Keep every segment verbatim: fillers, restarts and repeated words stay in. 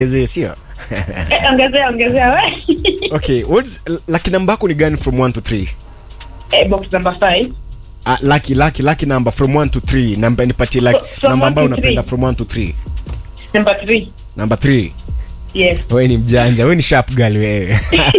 Ongezea sio? Eh, ongezea ongezea wewe. Okay, what's lucky number yako ni gani from one to three? Eh, box number five. Ah, uh, lucky lucky lucky number from one to three. Number nipatie lucky number ambayo unapenda from one to three. Number three. Number three. Yes. Wewe ni mjanja, wewe ni sharp girl wewe.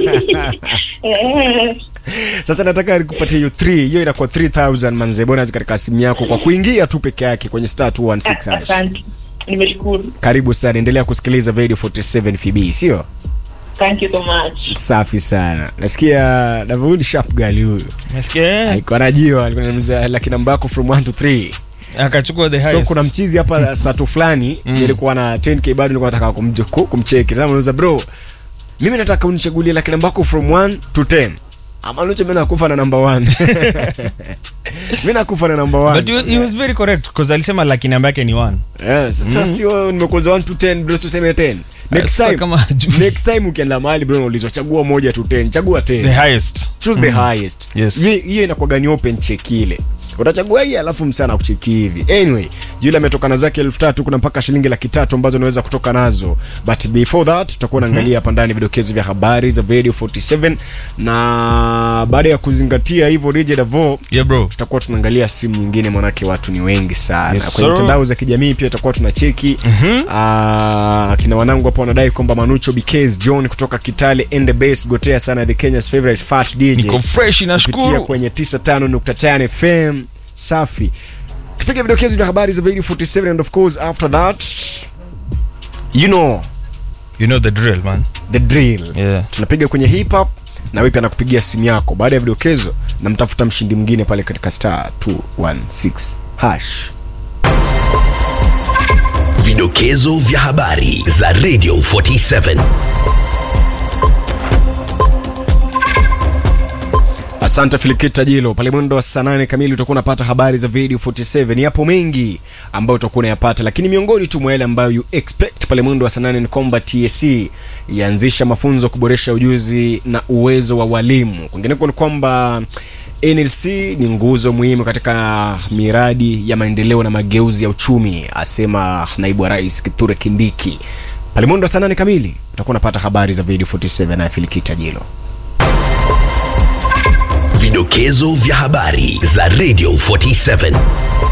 Sasa nataka nikupatie hiyo three, hiyo inakuwa three thousand manze bonus katika simu yako kwa kuingia tu peke yake kwenye star two one six hash. Asante. Nimeshukuru. Karibu sana, endelea kusikiliza Radio forty-seven F B, sio? Thank you so much. Safi sana. Nasikia Davudi sharp girl huyu. Nasikia alikuwa anajiwa, alikuwa anamza lucky number yako from one to three. Akachukua the highest. So kuna mchizi hapa sato fulani mm. ilikuwa na ten K bado nilikuwa nataka kumjoko kumcheki. Sasa unauza bro, mimi nataka unichagulie lucky number yako from one to ten. Ama nuche mimi nakufa na number one. Mimi nakufa na number one. But he, he was very correct because alisema lucky number yake ni one. Yes, sasa mm. sio nimekuza one to ten bro, useme ten. Next time kama next time ukienda mahali bro unaulizwa chagua moja to ten, chagua ten. The highest. Choose mm. the highest. Yes. Hiyo inakuwa gani open check ile. Utachagua hii alafu msana kucheki hivi. Anyway, yule ametoka na zake elfu tatu, kuna mpaka shilingi laki tatu ambazo unaweza kutoka nazo. But before that tutakuwa naangalia hapa ndani vidokezo vya habari za Radio forty-seven, na baada ya kuzingatia hivyo D J Davo, yeah bro, tutakuwa tunaangalia simu nyingine, manake watu ni wengi sana. Yes, kwenye mitandao za kijamii pia tutakuwa tunacheki. mm-hmm. Ah, kina wanangu hapo wanadai kwamba Manucho Bikes John kutoka Kitale and the base gotea sana the Kenya's favorite fat D J. Niko fresh na shukuru. Kwenye ninety five nukta tano F M. Safi. Tupige vidokezo vya habari za Radio forty-seven, and of course after that you know you know the drill man. The drill. Yeah. Tunapiga kwenye hip hop na wewe pia anakupigia simu yako. Baada ya vidokezo na mtafuta mshindi mwingine pale katika star two one six hash. Vidokezo vya habari za Radio forty-seven. Asante Filikita Jilo. Pale mwendo wa saa nane kamili utakuwa unapata habari za Radio forty-seven. Yapo mengi ambayo utakuwa unayapata, lakini miongoni tu mwa yale ambayo you expect pale mwendo wa saa nane ni kwamba T S C yaanzisha mafunzo kuboresha ujuzi na uwezo wa walimu. Kwingineko ni kwamba N L C ni nguzo muhimu katika miradi ya maendeleo na mageuzi ya uchumi, asema naibu wa rais Kithure Kindiki. Pale mwendo wa saa nane kamili utakuwa unapata habari za Radio forty-seven na Filikita Jilo. Vidokezo vya habari za Radio forty-seven.